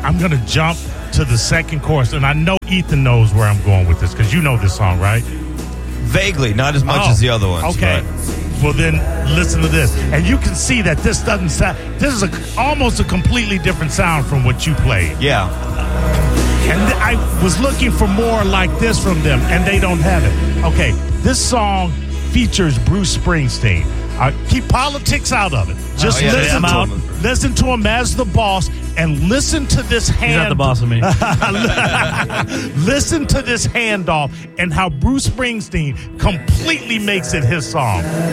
I'm going to jump to the second chorus, and I know Ethan knows where I'm going with this because you know this song, right? Vaguely, not as much as the other ones. Okay. Well, then listen to this. And you can see that this doesn't sound, this is almost a completely different sound from what you played. Yeah. And I was looking for more like this from them, and they don't have it. Okay, this song features Bruce Springsteen. Keep politics out of it. Just listen to him as the boss, and listen to this hand. He's not the boss of me. Listen to this handoff and how Bruce Springsteen completely makes it his song.